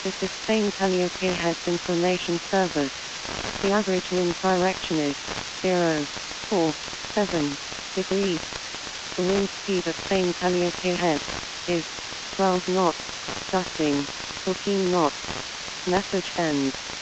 This is Spain Calliope Heads Information Service. The average wind direction is 047 degrees. The wind speed at Spain Calliope Head is 12 knots, gusting 14 knots. Message ends.